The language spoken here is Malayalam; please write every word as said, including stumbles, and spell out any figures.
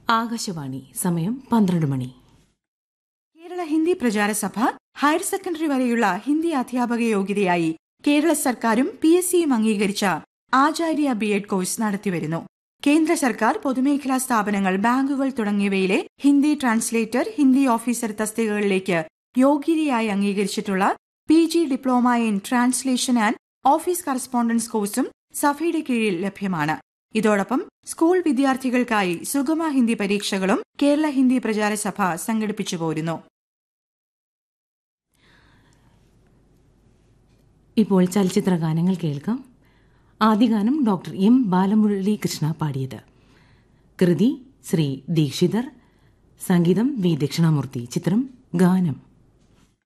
ആകാശവാണി. സമയം പന്ത്രണ്ട് മണി. കേരള ഹിന്ദി പ്രചാര സഭ ഹയർ സെക്കൻഡറി വരെയുള്ള ഹിന്ദി അധ്യാപക യോഗ്യതയായി കേരള സർക്കാരും പി എസ് സിയും അംഗീകരിച്ച ആചാര്യ ബി എഡ് കോഴ്സ് നടത്തിവരുന്നു. കേന്ദ്ര സർക്കാർ, പൊതുമേഖലാ സ്ഥാപനങ്ങൾ, ബാങ്കുകൾ തുടങ്ങിയവയിലെ Hindi translator, Hindi officer തസ്തികകളിലേക്ക് യോഗ്യതയായി അംഗീകരിച്ചിട്ടുള്ള P G diploma in translation and office correspondence കോഴ്സും സഭയുടെ കീഴിൽ ലഭ്യമാണ്. ഇതോടൊപ്പം സ്കൂൾ വിദ്യാർത്ഥികൾക്കായി സുഗമ ഹിന്ദി പരീക്ഷകളും കേരള ഹിന്ദി പ്രചാര സഭ സംഘടിപ്പിച്ചു പോരുന്നു. ഇപ്പോൾ ചലച്ചിത്ര ഗാനങ്ങൾ കേൾക്കാം. ആദ്യഗാനം ഡോക്ടർ എം ബാലമുരളി കൃഷ്ണ പാടിയത്. കൃതി ശ്രീ ദീക്ഷിതർ, സംഗീതം വി ദക്ഷിണാമൂർത്തി. ചിത്രം ഗാനം.